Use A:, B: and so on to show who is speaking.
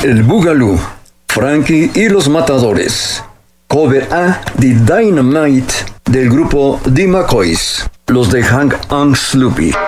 A: El Boogaloo, Frankie y los Matadores. Cover A, The Dynamite, del grupo The McCoys, los de Hank and Sloopy.